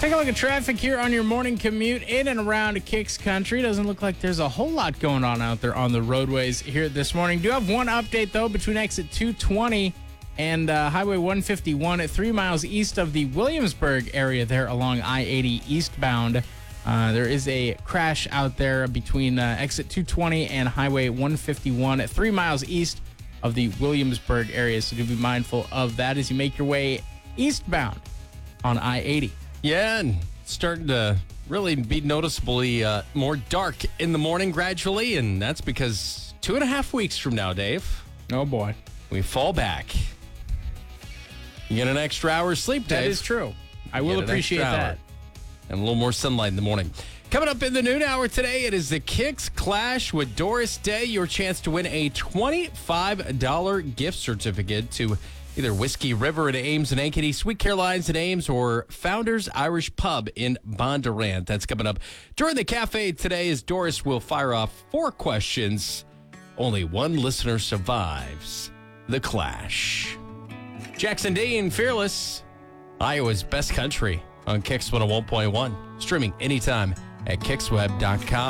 Take a look at traffic here on your morning commute in and around Kicks Country. Doesn't look like there's a whole lot going on out there on the roadways here this morning. Do have one update, though, between exit 220 and Highway 151 at 3 miles east of the Williamsburg area there along I-80 eastbound. There is a crash out there between exit 220 and Highway 151 at 3 miles east of the Williamsburg area. So do be mindful of that as you make your way eastbound on I-80. Yeah, and starting to really be noticeably more dark in the morning gradually, and that's because 2.5 weeks from now, Dave. Oh, boy. We fall back. You get an extra hour's sleep, Dave. That is true. I will appreciate that. And a little more sunlight in the morning. Coming up in the noon hour today, it is the Kicks Clash with Doris Day. Your chance to win a $25 gift certificate to either Whiskey River in Ames and Ankeny, Sweet Carolines in Ames, or Founders Irish Pub in Bondurant. That's coming up during the cafe today as Doris will fire off 4 questions. Only one listener survives the clash. Jackson Dean, Fearless, Iowa's best country on Kicks 101.1. Streaming anytime at kicksweb.com.